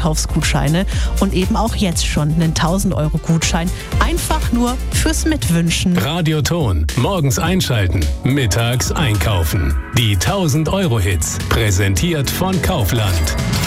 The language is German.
Einkaufsgutscheine und eben auch jetzt schon einen 1000-Euro-Gutschein. Einfach nur fürs Mitwünschen. Radioton. Morgens einschalten. Mittags einkaufen. Die 1000-Euro-Hits. Präsentiert von Kaufland.